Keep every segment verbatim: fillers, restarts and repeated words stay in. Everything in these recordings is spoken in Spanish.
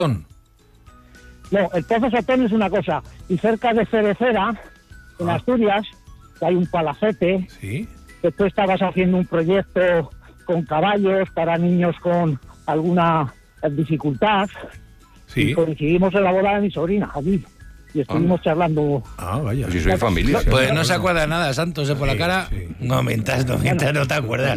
No, el Pozo Sotón es una cosa. Y cerca de Cerecera, en ah. Asturias, que hay un palacete. Sí. Que tú estabas haciendo un proyecto con caballos para niños con alguna dificultad. Sí. Y coincidimos en la boda de mi sobrina, allí. Y estuvimos ah. charlando. Ah, vaya. Pues si soy familia. No, pues no se acuerda nada, Santos, ¿eh? Por la cara. Sí, sí. No mientas, no mientas, no te acuerdas.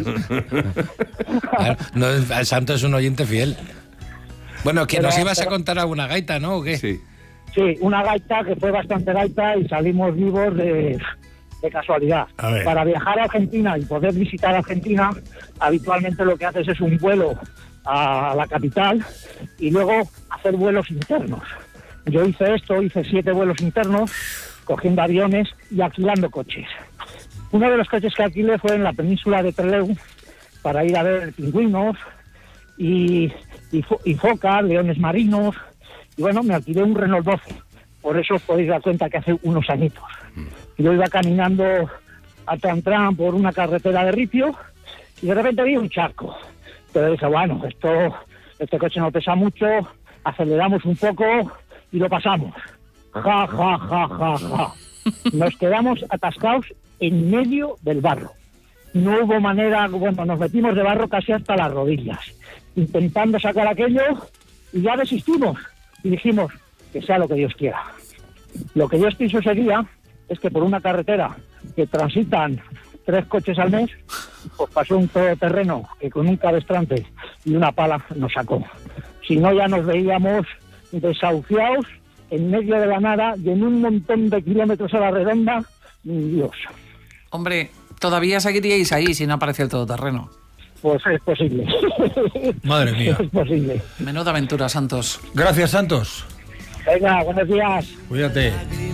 Claro, no, el Santos es un oyente fiel. Bueno, que pero, nos ibas pero, a contar alguna gaita, ¿no? ¿O qué? Sí. Sí, una gaita que fue bastante gaita y salimos vivos de, de casualidad. Para viajar a Argentina y poder visitar Argentina, habitualmente lo que haces es un vuelo a la capital y luego hacer vuelos internos. Yo hice esto, hice siete vuelos internos, cogiendo aviones y alquilando coches. Uno de los coches que alquilé fue en la península de Trelew para ir a ver pingüinos y, y, fo- y focas, leones marinos. Y bueno, me alquilé un Renault doce. Por eso os podéis dar cuenta que hace unos añitos. Yo iba caminando a Tran-Tran por una carretera de ripio y de repente vi un charco. Pero dije, bueno, esto, este coche no pesa mucho, aceleramos un poco y lo pasamos. Ja, ja, ja, ja, ja. Nos quedamos atascados en medio del barro. No hubo manera, bueno, nos metimos de barro casi hasta las rodillas, intentando sacar aquello y ya desistimos. Y dijimos, que sea lo que Dios quiera. Lo que Dios quiso ese día es que por una carretera que transitan tres coches al mes, pues pasó un todoterreno que con un cabestrante y una pala nos sacó. Si no, ya nos veíamos desahuciados en medio de la nada y en un montón de kilómetros a la redonda, Dios. Hombre, todavía seguiríais ahí si no aparece el todoterreno. Pues es posible. Madre mía. Es posible. Menuda aventura, Santos. Gracias, Santos. Venga, buenos días. Cuídate.